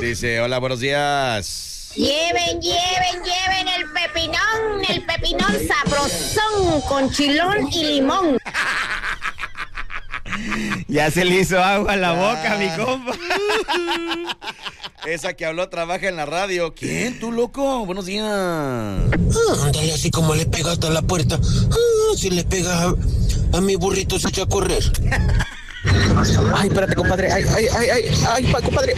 Dice, hola, buenos días. Lleven el pepinón sabrosón con chilón y limón. Ya se le hizo agua a la boca, mi compa. Esa que habló trabaja en la radio. ¿Quién? ¿Tú, loco? Buenos días. Ándale, así como le pegaste a la puerta. Si le pegas a mi burrito se echa a correr. Ay, espérate, compadre. Ay, compadre.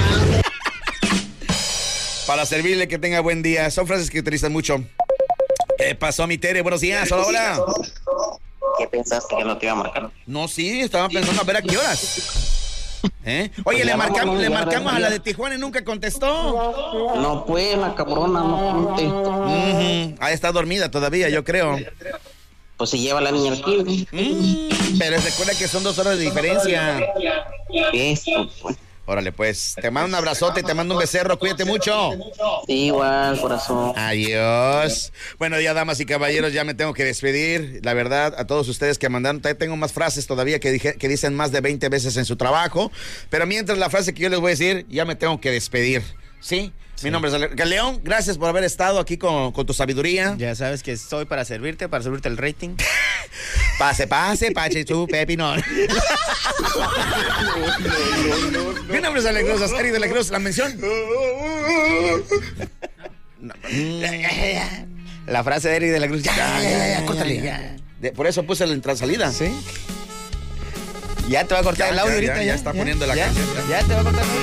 Para servirle, que tenga buen día. Son frases que utilizan mucho. ¿Qué pasó, mi Tere? Buenos días. Hola, hola. ¿Qué pensaste que no te iba a marcar? No, sí, estaba pensando a ver a qué horas. Oye, le marcamos a la de Tijuana y nunca contestó. No, pues, la cabrona, no conté. Ahí está dormida todavía, yo creo. Pues se lleva la niña al kinder. Pero recuerda que son 2 horas de diferencia. Eso, pues. Órale, pues, te mando un abrazote, te mando un becerro, cuídate mucho. Sí, igual, corazón. Adiós. Bueno, ya, damas y caballeros, ya me tengo que despedir. La verdad, a todos ustedes que mandaron, tengo más frases todavía que dicen más de 20 veces en su trabajo. Pero mientras la frase que yo les voy a decir, ya me tengo que despedir. ¿Sí? Mi nombre es León, gracias por haber estado aquí con tu sabiduría. Ya sabes que estoy para servirte el rating. Pase, pache, tú, Pepinón. Mi nombre es Alex Cruz, Ari de la Cruz, la mención. La frase de Eri de la Cruz. Ya, córtale. Ya. Por eso puse la entrasalida. ¿Sí? Ya te va a cortar el audio ahorita. Ya está poniendo la canción. Ya te va a cortar el audio.